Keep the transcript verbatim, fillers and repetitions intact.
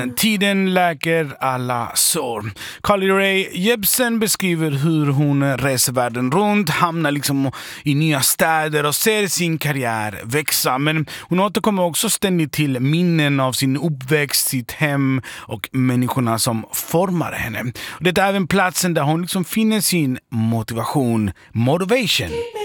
Tiden läker alla sår. Carly Rae Jepsen beskriver hur hon reser världen runt, hamnar liksom i nya städer och ser sin karriär växa. Men hon återkommer också ständigt till minnen av sin uppväxt, sitt hem och människorna som formar henne. Det är även platsen där hon liksom finner sin motivation, motivation.